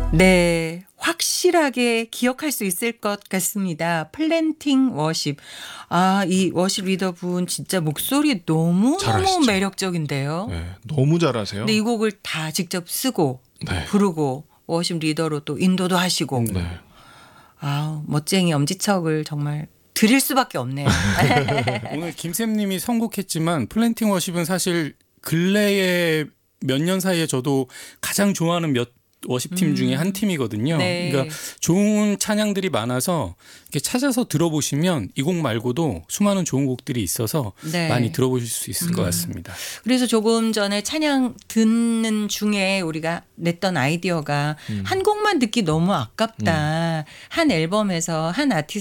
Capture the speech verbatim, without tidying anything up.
네, 확실하게 기억할 수 있을 것 같습니다. 플랜팅 워십. 아, 이 워십 리더분 진짜 목소리 너무너무 잘하시죠. 매력적인데요. 네, 너무 잘하세요. 근데 이 곡을 다 직접 쓰고 네. 부르고 워십 리더로 또 인도도 하시고. 네. 아, 멋쟁이 엄지척을 정말 드릴 수밖에 없네요. 오늘 김쌤님이 선곡했지만 플랜팅 워십은 사실 근래에 몇 년 사이에 저도 가장 좋아하는 몇 워십팀 중에 한 팀이거든요. 네. 그러니까 좋은 찬양들이 많아서 이렇게 찾아서 들어보시면 이 곡 말고도 수많은 좋은 곡들이 있어서 네. 많이 들어보실 수 있을 것 같습니다. 그래서 조금 전에 찬양 듣는 중에 우리가 냈던 아이디어가 한 곡만 듣기 너무 아깝다. 한 앨범에서 한 아티스트